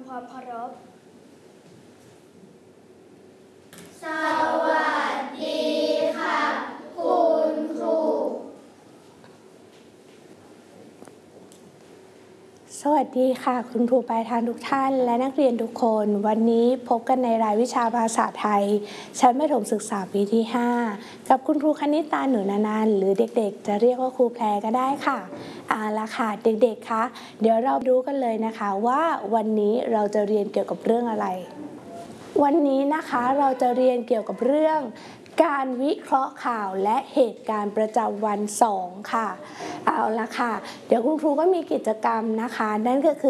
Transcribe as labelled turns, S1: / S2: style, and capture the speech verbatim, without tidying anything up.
S1: ความเคารพ
S2: สวัสดีค่ะคุณครู
S3: สวัสดีค่ะคุณครูปลายทางทุกท่านและนักเรียนทุกคนวันนี้พบกันในรายวิชาภาษาไทยชั้นประถมศึกษาปีที่ห้ากับคุณครูคณิตาหนูนานันท์หรือเด็กๆจะเรียกว่าครูแพรก็ได้ค่ะเอาละค่ะเด็กๆคะเดี๋ยวเราดูกันเลยนะคะว่าวันนี้เราจะเรียนเกี่ยวกับเรื่องอะไรวันนี้นะคะเราจะเรียนเกี่ยวกับเรื่องการวิเคราะห์ข่าวและเหตุการณ์ประจำวันสองค่ะเอาละค่ะเดี๋ยวคุณครูก็มีกิจกรรมนะคะนั่นก็คือ